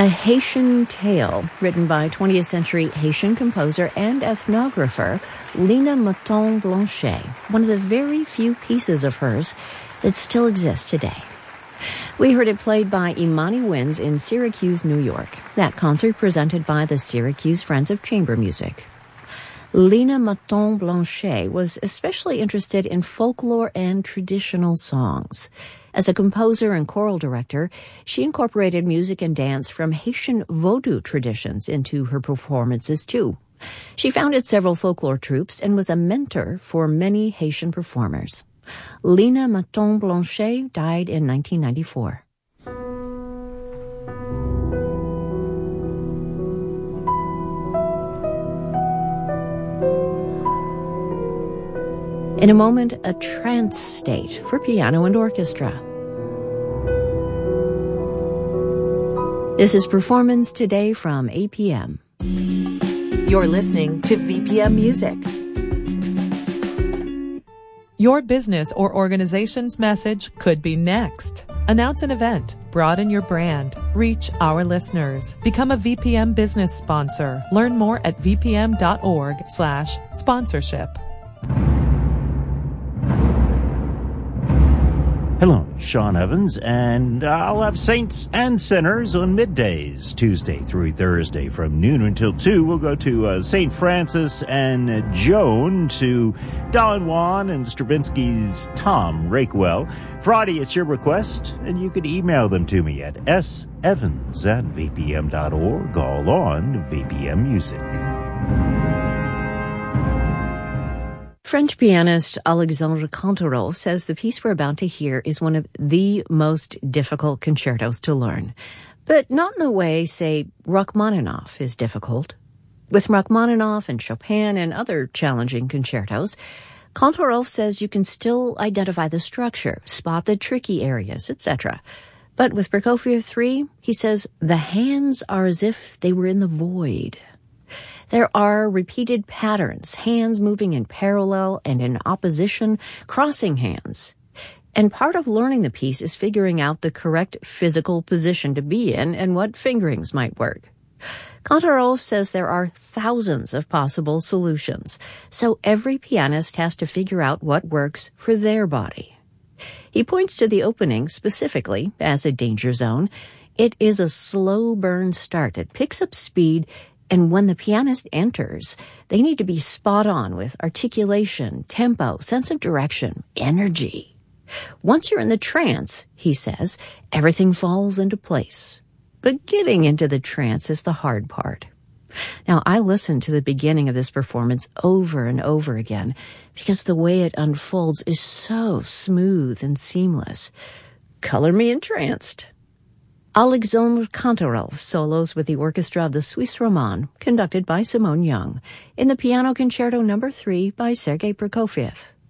A Haitian Tale, written by 20th century Haitian composer and ethnographer Lina Motton-Blanchet, one of the very few pieces of hers that still exists today. We heard it played by Imani Winds in Syracuse, New York. That concert presented by the Syracuse Friends of Chamber Music. Lina Motton-Blanchet was especially interested in folklore and traditional songs. As a composer and choral director, she incorporated music and dance from Haitian Vodou traditions into her performances, too. She founded several folklore troupes and was a mentor for many Haitian performers. Lina Motton-Blanchet died in 1994. In a moment, a trance state for piano and orchestra. This is Performance Today from APM. You're listening to VPM Music. Your business or organization's message could be next. Announce an event. Broaden your brand. Reach our listeners. Become a VPM business sponsor. Learn more at vpm.org/sponsorship. Hello, Sean Evans, and I'll have Saints and Sinners on middays, Tuesday through Thursday from noon until 2. We'll go to St. Francis and Joan, to Don Juan and Stravinsky's Tom Rakewell. Friday, it's your request, and you can email them to me at sevans@vpm.org, all on VPM Music. French pianist Alexandre Kantorov says the piece we're about to hear is one of the most difficult concertos to learn, but not in the way, say, Rachmaninoff is difficult. With Rachmaninoff and Chopin and other challenging concertos, Kantorov says you can still identify the structure, spot the tricky areas, etc. But with Prokofiev 3, he says the hands are as if they were in the void. There are repeated patterns, hands moving in parallel and in opposition, crossing hands. And part of learning the piece is figuring out the correct physical position to be in and what fingerings might work. Kantorov says there are thousands of possible solutions, so every pianist has to figure out what works for their body. He points to the opening specifically as a danger zone. It is a slow burn start. It picks up speed, and when the pianist enters, they need to be spot on with articulation, tempo, sense of direction, energy. Once you're in the trance, he says, everything falls into place. But getting into the trance is the hard part. Now, I listened to the beginning of this performance over and over again because the way it unfolds is so smooth and seamless. Color me entranced. Alexandre Kantorov solos with the orchestra of the Suisse Romande, conducted by Simone Young, in the Piano Concerto No. 3 by Sergei Prokofiev.